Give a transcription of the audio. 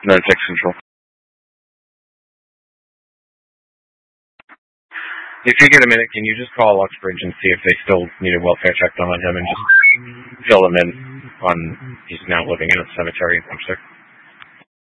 96 Control. If you get a minute, can you just call Uxbridge and see if they still need a welfare check done on him and just fill him in on he's now living in a cemetery in Webster?